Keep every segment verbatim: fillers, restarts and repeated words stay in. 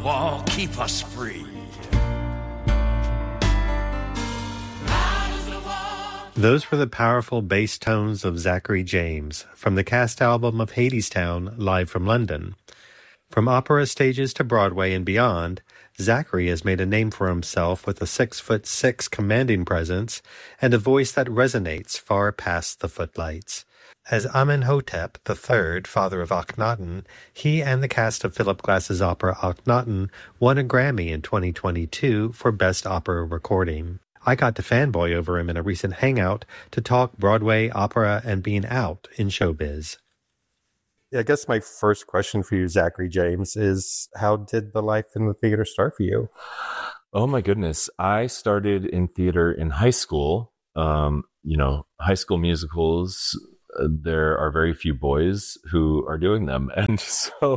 wall keep us free. Those were the powerful bass tones of Zachary James from the cast album of Hadestown, live from London. From opera stages to Broadway and beyond, Zachary has made a name for himself with a six foot six commanding presence and a voice that resonates far past the footlights. As Amenhotep the Third, father of Akhenaten, he and the cast of Philip Glass's opera Akhenaten won a Grammy in twenty twenty-two for Best Opera Recording. I got to fanboy over him in a recent hangout to talk Broadway, opera, and being out in showbiz. I guess my first question for you, Zachary James, is how did the life in the theater start for you? Oh my goodness. I started in theater in high school. Um, you know, high school musicals, uh, there are very few boys who are doing them. And so,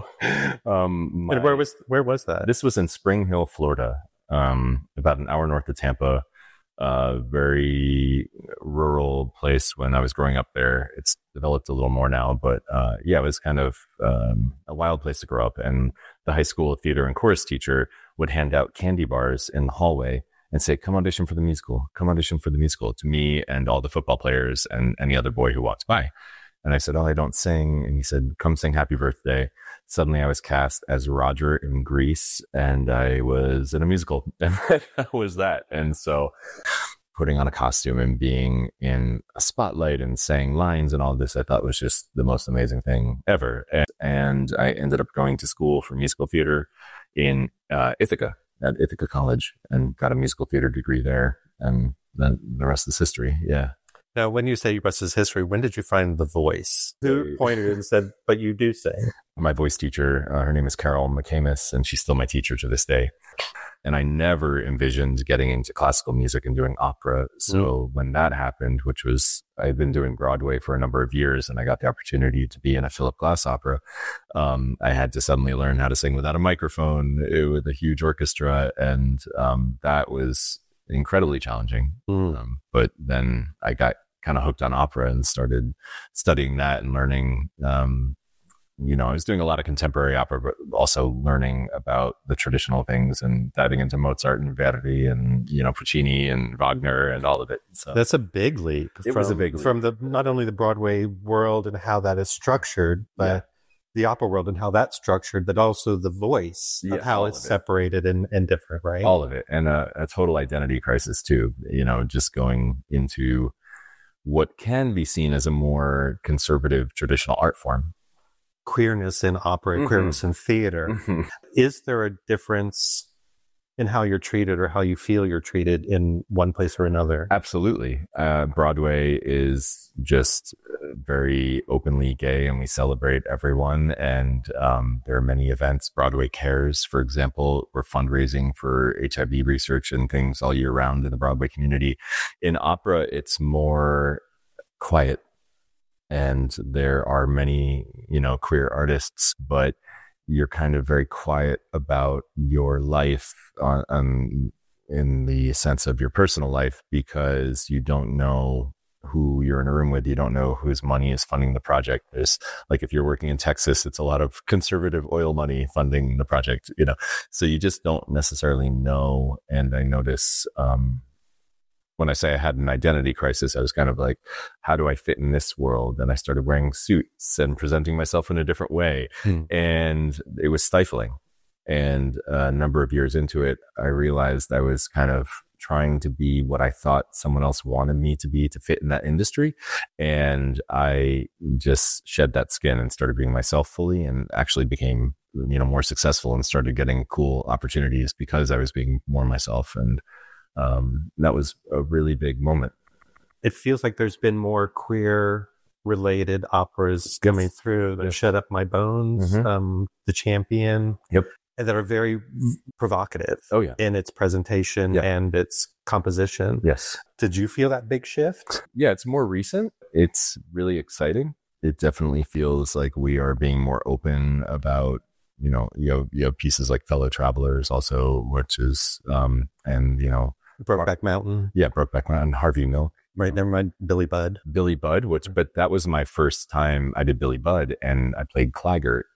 um, my, and where was, where was that? This was in Spring Hill, Florida, um, about an hour north of Tampa. Uh, very rural place when I was growing up there. It's developed a little more now, but uh, yeah, it was kind of um, a wild place to grow up. And the high school theater and chorus teacher would hand out candy bars in the hallway and say, come audition for the musical, come audition for the musical to me and all the football players and any other boy who walks by. And I said, oh, I don't sing. And he said, come sing Happy Birthday. Suddenly I was cast as Roger in Grease and I was in a musical. And that was that. And so putting on a costume and being in a spotlight and saying lines and all this, I thought was just the most amazing thing ever. And, and I ended up going to school for musical theater in uh, Ithaca, at Ithaca College, and got a musical theater degree there. And then the rest is history. Yeah. Now, when you say rest is history, when did you find the voice? Who pointed and said, but you do sing? My voice teacher, uh, her name is Carol McCamus, and she's still my teacher to this day. And I never envisioned getting into classical music and doing opera. So mm. when that happened, which was, I've been doing Broadway for a number of years, and I got the opportunity to be in a Philip Glass opera, um, I had to suddenly learn how to sing without a microphone uh, with a huge orchestra. And um, that was incredibly challenging. Mm. Um, but then I got kind of hooked on opera and started studying that and learning, um, you know, I was doing a lot of contemporary opera, but also learning about the traditional things and diving into Mozart and Verdi and, you know, Puccini and Wagner and all of it. So that's a big leap. It from, was a big leap. From the, not only the Broadway world and how that is structured, but yeah. the opera world and how that's structured, but also the voice yeah, of how it's of it. separated and, and different, right? All of it. And a, a total identity crisis too, you know, just going into what can be seen as a more conservative traditional art form. Queerness in opera, mm-hmm. queerness in theater. Mm-hmm. Is there a difference in how you're treated or how you feel you're treated in one place or another? Absolutely. Uh, Broadway is just very openly gay and we celebrate everyone. And um, there are many events. Broadway Cares, for example, we're fundraising for H I V research and things all year round in the Broadway community. In opera, it's more quiet. And there are many, you know, queer artists, but you're kind of very quiet about your life on, on, in the sense of your personal life, because you don't know who you're in a room with. You don't know whose money is funding the project. There's like, if you're working in Texas, it's a lot of conservative oil money funding the project, you know, so you just don't necessarily know. And I notice, um, when I say I had an identity crisis, I was kind of like, how do I fit in this world? And I started wearing suits and presenting myself in a different way. Hmm. And it was stifling. And a number of years into it, I realized I was kind of trying to be what I thought someone else wanted me to be to fit in that industry. And I just shed that skin and started being myself fully, and actually became, you know, more successful and started getting cool opportunities because I was being more myself. And Um, that was a really big moment. It feels like there's been more queer related operas coming through. The Shut Up My Bones, mm-hmm. um, The Champion. Yep. And that are very provocative oh, yeah. in its presentation yeah. and its composition. Yes. Did you feel that big shift? Yeah, it's more recent. It's really exciting. It definitely feels like we are being more open about, you know, you have, you have pieces like Fellow Travelers also, which is, um, and, you know, Brokeback Mountain. Yeah, Brokeback Mountain, Harvey Milk. Right, never mind Billy Budd. Billy Budd, which, but that was my first time I did Billy Budd, and I played Claggart,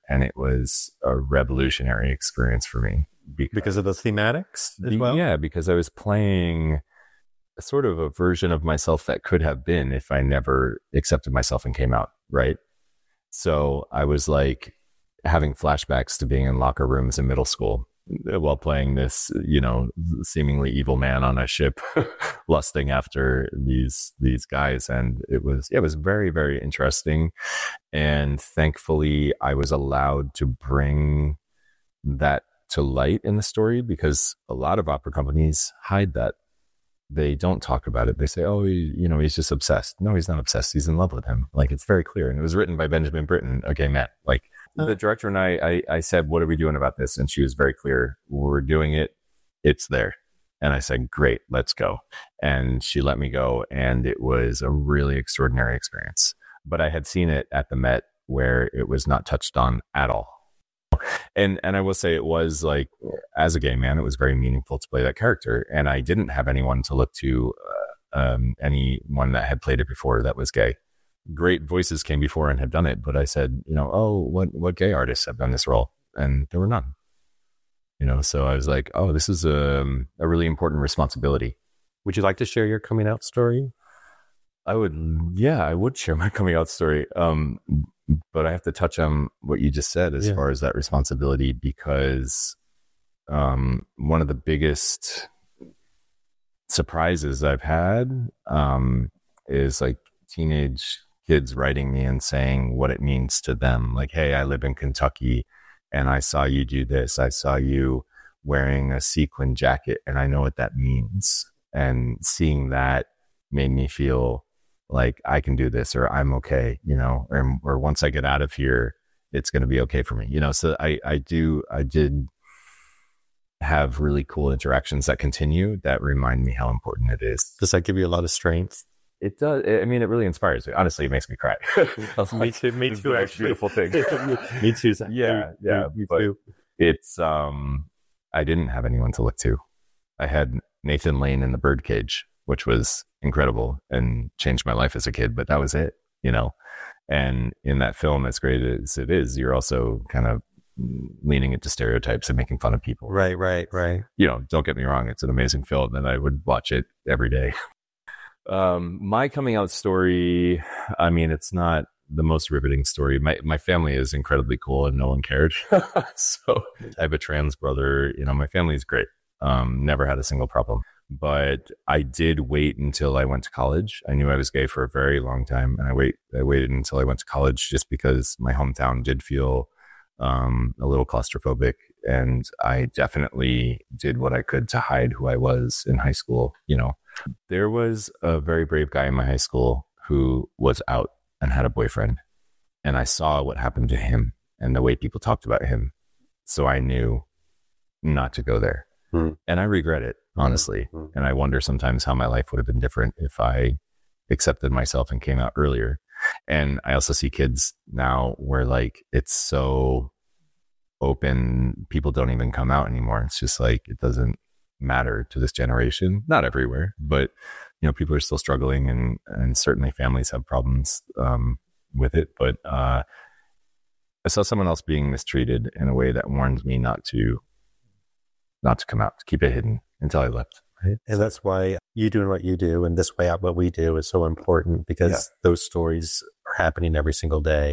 and it was a revolutionary experience for me. Because, because of the thematics as well? Yeah, because I was playing a sort of a version of myself that could have been if I never accepted myself and came out, right? So I was like having flashbacks to being in locker rooms in middle school while playing this, you know, seemingly evil man on a ship, lusting after these these guys, and it was it was very, very interesting. And thankfully, I was allowed to bring that to light in the story, because a lot of opera companies hide that. They don't talk about it. They say, oh, he, you know, he's just obsessed. No, he's not obsessed. He's in love with him. Like, it's very clear. And it was written by Benjamin Britten, a gay man. Like, uh, the director and I, I, I said, what are we doing about this? And she was very clear. We're doing it. It's there. And I said, great, let's go. And she let me go. And it was a really extraordinary experience. But I had seen it at the Met where it was not touched on at all. And and I will say it was like, as a gay man, it was very meaningful to play that character. And I didn't have anyone to look to, uh, um, anyone that had played it before that was gay. Great voices came before and had done it. But I said, you know, oh, what, what gay artists have done this role? And there were none. You know, so I was like, oh, this is a, a really important responsibility. Would you like to share your coming out story? I would, yeah, I would share my coming out story. Um, but I have to touch on what you just said as yeah. far as that responsibility, because um, one of the biggest surprises I've had um, is like teenage kids writing me and saying what it means to them. Like, hey, I live in Kentucky and I saw you do this. I saw you wearing a sequin jacket and I know what that means. And seeing that made me feel like I can do this, or I'm okay, you know, or, or once I get out of here, it's going to be okay for me, you know? So I, I do, I did have really cool interactions that continue that remind me how important it is. Does that give you a lot of strength? It does. I mean, it really inspires me. Honestly, it makes me cry. me too. Me too. Actually, beautiful thing. me too. Yeah, yeah. Me but too. It's um, I didn't have anyone to look to. I had Nathan Lane in The Birdcage, which was incredible and changed my life as a kid. But that was it, you know. And in that film, as great as it is, you're also kind of leaning into stereotypes and making fun of people. Right, right, right. You know, don't get me wrong. It's an amazing film and I would watch it every day. Um, my coming out story, I mean, it's not the most riveting story. My my family is incredibly cool and no one cared. So I have a trans brother. You know, my family is great. Um, never had a single problem. But I did wait until I went to college. I knew I was gay for a very long time. And I wait I waited until I went to college just because my hometown did feel um, a little claustrophobic. And I definitely did what I could to hide who I was in high school. You know, there was a very brave guy in my high school who was out and had a boyfriend. And I saw what happened to him and the way people talked about him. So I knew not to go there. Mm. And I regret it, honestly. Mm. And I wonder sometimes how my life would have been different if I accepted myself and came out earlier. And I also see kids now where like it's so open, people don't even come out anymore. It's just like it doesn't matter to this generation. Not everywhere, but you know, people are still struggling, and and certainly families have problems um, with it. But uh, I saw someone else being mistreated in a way that warns me not to not to come out, to keep it hidden until I left. Right. And so, that's why you doing what you do and this way out what we do is so important, because yeah. those stories are happening every single day.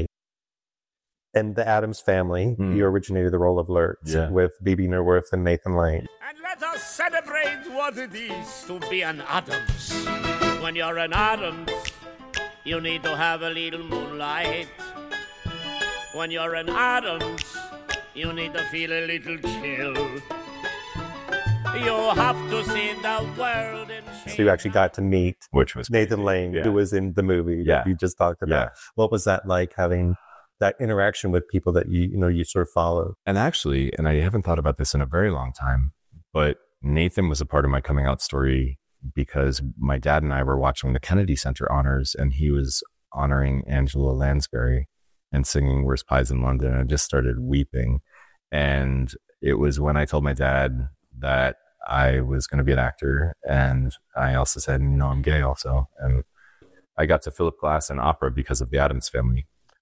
And the Addams Family, mm. you originated the role of Lurch yeah. with Bebe Neuwirth and Nathan Lane. And let us celebrate what it is to be an Addams. When you're an Addams, you need to have a little moonlight. When you're an Addams, you need to feel a little chill. You have to see the world in shade. So you actually got to meet Which was Nathan Lane, yeah. who was in the movie yeah. that you just talked about. Yeah. What was that like, having that interaction with people that you, you know, you sort of followed? And actually, and I haven't thought about this in a very long time, but Nathan was a part of my coming out story because my dad and I were watching the Kennedy Center honors, and he was honoring Angela Lansbury and singing Worst Pies in London. And I just started weeping. And it was when I told my dad that I was going to be an actor. And I also said, you know, I'm gay also. And I got to Philip Glass in opera because of the Addams Family.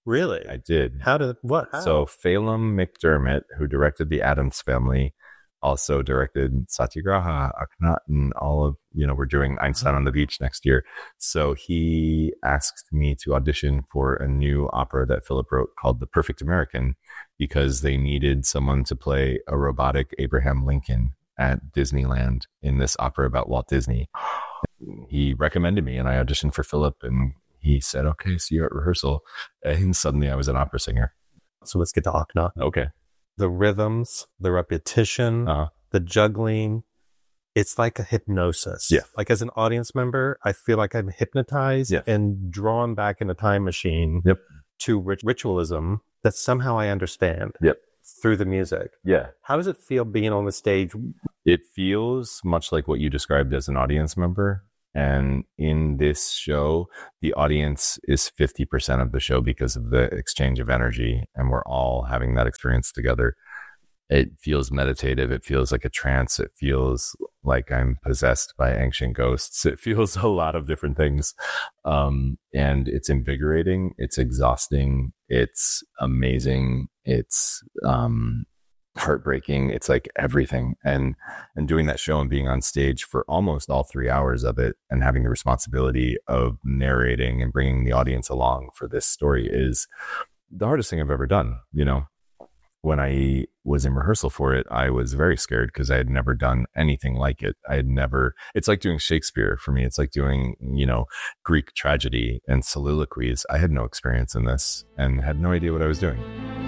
Really? I did. How did, what? How? So Phelim McDermott, who directed The Addams Family, also directed Satyagraha, Akhenaten, all of, you know, we're doing Einstein on the Beach next year. So he asked me to audition for a new opera that Philip wrote called The Perfect American, because they needed someone to play a robotic Abraham Lincoln at Disneyland in this opera about Walt Disney. He recommended me and I auditioned for Philip, and he said, okay, see you at rehearsal. And suddenly I was an opera singer. So let's get to Akhenaten. Okay. The rhythms, the repetition, Uh-huh. the juggling, it's like a hypnosis. Yeah. Like as an audience member, I feel like I'm hypnotized Yeah. and drawn back in a time machine Yep. to rit- ritualism that somehow I understand Yep. through the music. Yeah. How does it feel being on the stage? It feels much like what you described as an audience member. And in this show, the audience is fifty percent of the show because of the exchange of energy. And we're all having that experience together. It feels meditative. It feels like a trance. It feels like I'm possessed by ancient ghosts. It feels a lot of different things. Um, and it's invigorating. It's exhausting. It's amazing. It's, um, heartbreaking. It's like everything. And and doing that show and being on stage for almost all three hours of it and having the responsibility of narrating and bringing the audience along for this story is the hardest thing I've ever done. You know, when I was in rehearsal for it, I was very scared because I had never done anything like it. I had never, it's like doing Shakespeare for me. It's like doing, you know, Greek tragedy and soliloquies. I had no experience in this and had no idea what I was doing.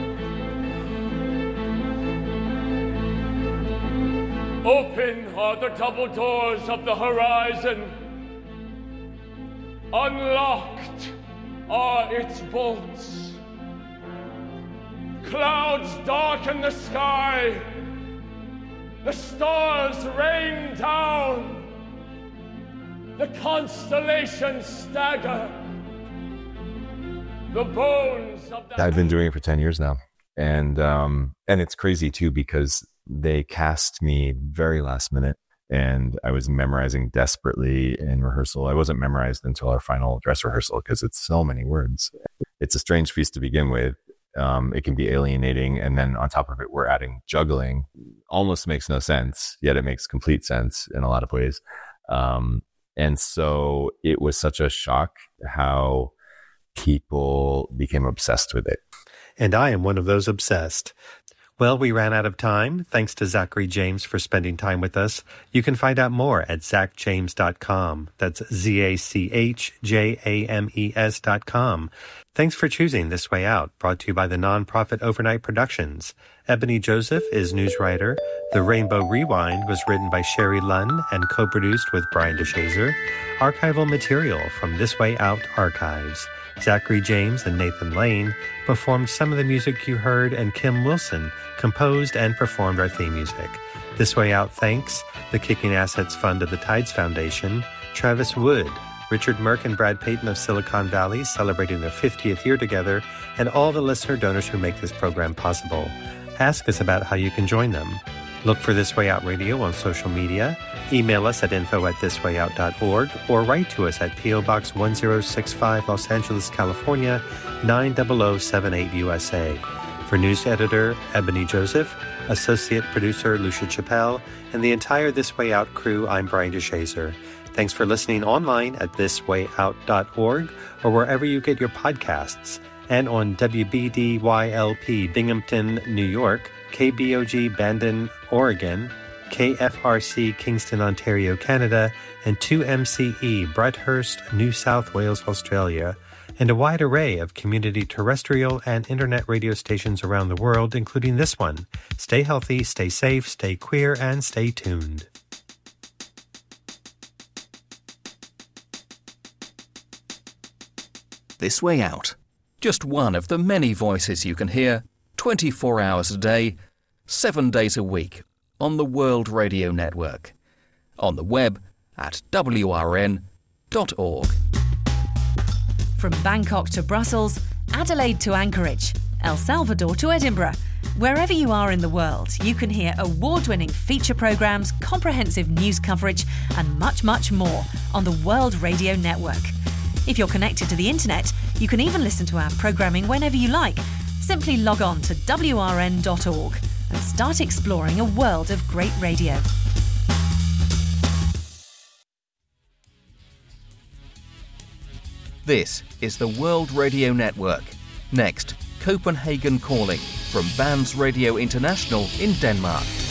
Open are the double doors of the horizon. Unlocked are its bolts. Clouds darken the sky. The stars rain down. The constellations stagger. The bones of the... I've been doing it for ten years now. And um, and it's crazy too, because they cast me very last minute and I was memorizing desperately in rehearsal. I wasn't memorized until our final dress rehearsal because it's so many words. It's a strange feast to begin with. Um, it can be alienating. And then on top of it, we're adding juggling. Almost makes no sense, yet it makes complete sense in a lot of ways. Um, and so it was such a shock how people became obsessed with it. And I am one of those obsessed. Well, we ran out of time. Thanks to Zachary James for spending time with us. You can find out more at zach james dot com. That's Z A C H J A M E S dot com. Thanks for choosing This Way Out, brought to you by the nonprofit Overnight Productions. Ebony Joseph is news writer. The Rainbow Rewind was written by Sherry Lunn and co-produced with Brian DeShazer. Archival material from This Way Out Archives. Zachary James and Nathan Lane performed some of the music you heard, and Kim Wilson composed and performed our theme music. This Way Out thanks the Kicking Assets Fund of the Tides Foundation, Travis Wood, Richard Merck and Brad Payton of Silicon Valley celebrating their fiftieth year together, and all the listener donors who make this program possible. Ask us about how you can join them. Look for This Way Out Radio on social media. Email us at info at this way out dot org or write to us at P O Box one zero six five, Los Angeles, California, nine zero zero seven eight U S A. For news editor Ebony Joseph, associate producer Lucia Chappelle, and the entire This Way Out crew, I'm Brian DeShazer. Thanks for listening online at this way out dot org or wherever you get your podcasts, and on W B D Y L P Binghamton, New York, K B O G Bandon, Oregon, K F R C Kingston, Ontario, Canada, and two M C E Bretthurst, New South Wales, Australia, and a wide array of community terrestrial and internet radio stations around the world, including this one. Stay healthy, stay safe, stay queer, and stay tuned. This Way Out. Just one of the many voices you can hear twenty-four hours a day, seven days a week on the World Radio Network. On the web at W R N dot org. From Bangkok to Brussels, Adelaide to Anchorage, El Salvador to Edinburgh. Wherever you are in the world, you can hear award-winning feature programs, comprehensive news coverage, and much, much more on the World Radio Network. If you're connected to the internet, you can even listen to our programming whenever you like. Simply log on to w r n dot org and start exploring a world of great radio. This is the World Radio Network. Next, Copenhagen Calling from Bands Radio International in Denmark.